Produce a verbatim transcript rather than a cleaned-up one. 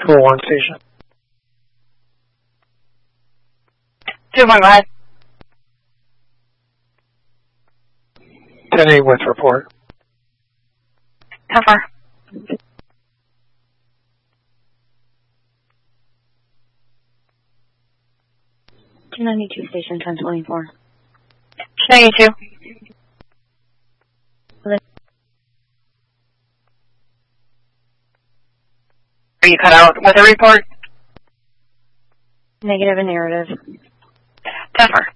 School one station. two one, go ahead. ten eight with report. ten four. two ninety-two station, ten twenty-four. two ninety-two. Are you cut out with a report? Negative and narrative. ten four.